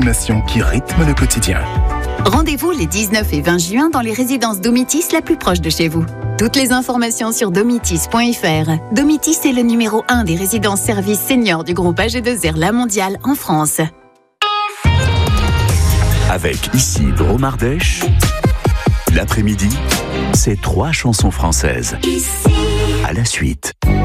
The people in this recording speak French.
d'animation qui rythment le quotidien. Rendez-vous les 19 et 20 juin dans les résidences Domitis la plus proche de chez vous. Toutes les informations sur domitis.fr. Domitis est le numéro 1 des résidences services seniors du groupe AG2R La Mondiale en France. Avec ici Dromardèche, l'après-midi, c'est 3 chansons françaises. À la suite.